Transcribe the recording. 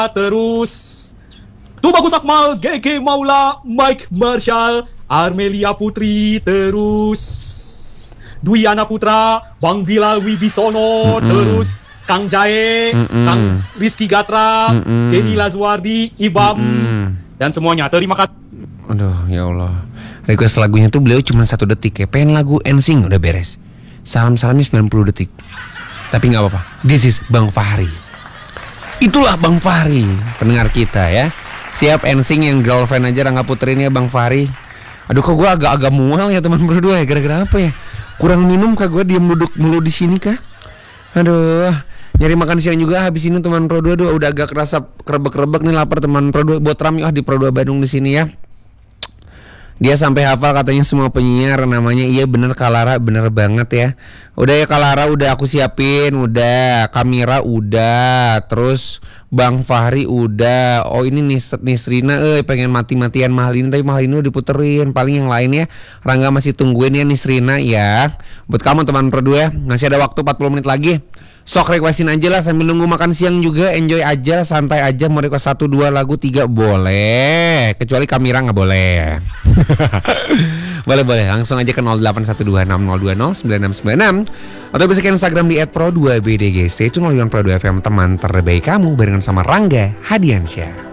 terus Tubagus Akmal, GG Maula, Mike Marshall, Armelia Putri, terus Dwiana Putra, Bang Bilal Wibisono, terus Kang Jae, Kang Rizky Gatra, Kenny Lazuardi, Ibam, dan semuanya. Terima kasih. Aduh, ya Allah. Request lagunya tuh beliau cuma 1 detik ya. Pengen lagu NSYNC udah beres. Salam-salamnya 90 detik. Tapi gak apa-apa. This is Bang Fahri. Itulah Bang Fahri, pendengar kita ya. Siap NSYNC yang girlfriend aja Rangga Putri ini ya Bang Fahri. Aduh kok gue agak-agak mual ya teman berdua ya. Gara-gara apa ya? Kurang minum kah gue, diam duduk mulu di sini kah? Aduh, nyari makan siang juga habis ini teman Pro 2. Udah agak kerasa kerebek-kerebek nih, lapar teman Pro 2. Buat Ram di Pro 2 Bandung di sini ya. Dia sampai hafal katanya semua penyiar namanya. Iya bener Kalara, bener banget ya. Udah ya Kalara, udah aku siapin. Udah Kamira udah. Terus Bang Fahri udah. Oh ini Nisrina pengen mati-matian mahal ini. Tapi mahal ini udah diputerin. Paling yang lainnya Rangga masih tungguin ya Nisrina ya. Buat kamu teman Pro 2 ya, masih ada waktu 40 menit lagi. Sok requestin aja lah sambil nunggu makan siang juga. Enjoy aja, santai aja. Mau request 1, 2 lagu, 3 boleh. Kecuali Kamira gak boleh. Boleh langsung aja ke 081260209696. Atau bisa ke Instagram di @pro2bdg. Stay tune dengan Pro 2 FM, teman terbaik kamu barengan sama Rangga Hadiansyah.